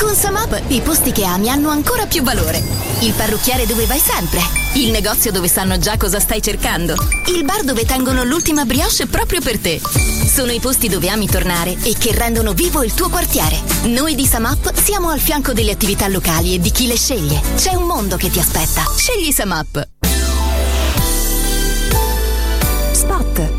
Con Samap i posti che ami hanno ancora più valore. Il parrucchiere dove vai sempre. Il negozio dove sanno già cosa stai cercando. Il bar dove tengono l'ultima brioche proprio per te. Sono i posti dove ami tornare e che rendono vivo il tuo quartiere. Noi di Samap siamo al fianco delle attività locali e di chi le sceglie. C'è un mondo che ti aspetta. Scegli Samap. Spot.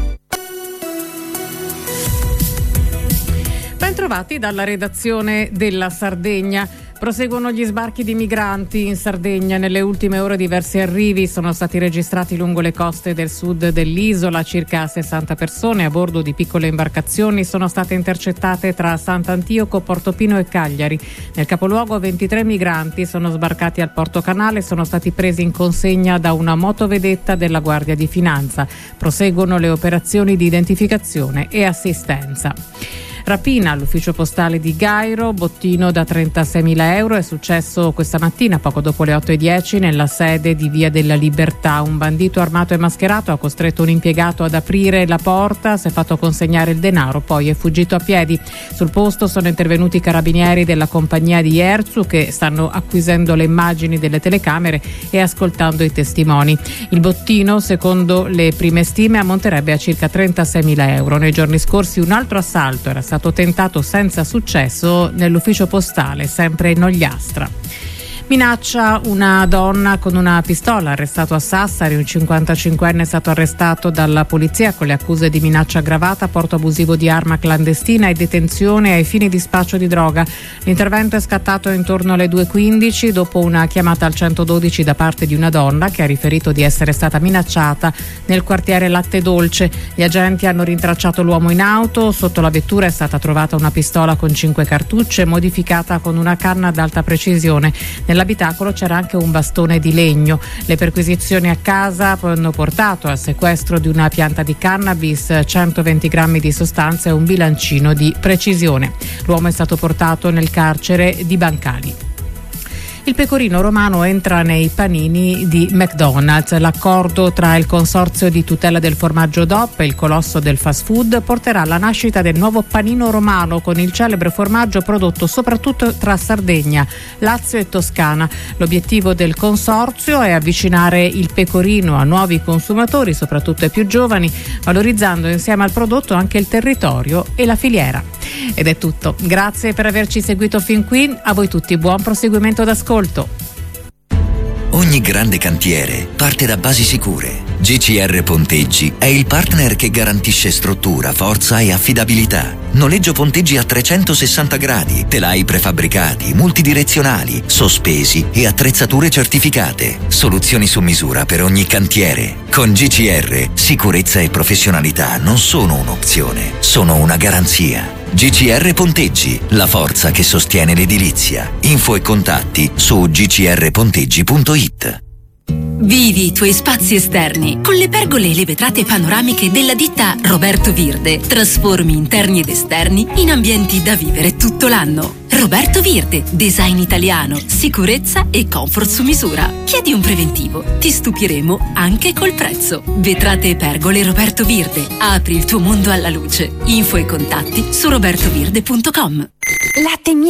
Bentrovati dalla redazione della Sardegna. Proseguono gli sbarchi di migranti in Sardegna. Nelle ultime ore diversi arrivi sono stati registrati lungo le coste del sud dell'isola. Circa 60 persone a bordo di piccole imbarcazioni sono state intercettate tra Sant'Antioco, Portofino e Cagliari. Nel capoluogo 23 migranti sono sbarcati al Porto Canale e sono stati presi in consegna da una motovedetta della Guardia di Finanza. Proseguono le operazioni di identificazione e assistenza. Rapina all'ufficio postale di Gairo, bottino da 36.000 euro. È successo questa mattina poco dopo le 8:10 nella sede di Via della Libertà. Un bandito armato e mascherato ha costretto un impiegato ad aprire la porta, si è fatto consegnare il denaro, poi è fuggito a piedi. Sul posto sono intervenuti i carabinieri della compagnia di Erzu che stanno acquisendo le immagini delle telecamere e ascoltando i testimoni. Il bottino, secondo le prime stime, ammonterebbe a circa 36.000 euro. Nei giorni scorsi un altro assalto era stato tentato senza successo nell'ufficio postale, sempre in Ogliastra. Minaccia una donna con una pistola, arrestato a Sassari. Un 55enne è stato arrestato dalla polizia con le accuse di minaccia aggravata, porto abusivo di arma clandestina e detenzione ai fini di spaccio di droga. L'intervento è scattato intorno alle 2:15 dopo una chiamata al 112 da parte di una donna che ha riferito di essere stata minacciata nel quartiere Latte Dolce. Gli agenti hanno rintracciato l'uomo in auto. Sotto la vettura è stata trovata una pistola con 5 cartucce modificata con una canna ad alta precisione. Nell'abitacolo c'era anche un bastone di legno. Le perquisizioni a casa hanno portato al sequestro di una pianta di cannabis, 120 grammi di sostanza e un bilancino di precisione. L'uomo è stato portato nel carcere di Bancali. Il pecorino romano entra nei panini di McDonald's. L'accordo tra il consorzio di tutela del formaggio DOP e il colosso del fast food porterà alla nascita del nuovo panino romano con il celebre formaggio prodotto soprattutto tra Sardegna, Lazio e Toscana. L'obiettivo del consorzio è avvicinare il pecorino a nuovi consumatori, soprattutto ai più giovani, valorizzando insieme al prodotto anche il territorio e la filiera. Ed è tutto. Grazie per averci seguito fin qui. A voi tutti buon proseguimento d'ascolto. Ogni grande cantiere parte da basi sicure. GCR Ponteggi è il partner che garantisce struttura, forza e affidabilità. Noleggio ponteggi a 360 gradi, telai prefabbricati, multidirezionali, sospesi e attrezzature certificate. Soluzioni su misura per ogni cantiere. Con GCR, sicurezza e professionalità non sono un'opzione, sono una garanzia. GCR Ponteggi, la forza che sostiene l'edilizia. Info e contatti su gcrponteggi.it. Vivi i tuoi spazi esterni con le pergole e le vetrate panoramiche della ditta Roberto Virde. Trasformi interni ed esterni in ambienti da vivere tutto l'anno. Roberto Virde, design italiano, sicurezza e comfort su misura. Chiedi un preventivo, ti stupiremo anche col prezzo. Vetrate e pergole Roberto Virde. Apri il tuo mondo alla luce. Info e contatti su robertovirde.com. Latte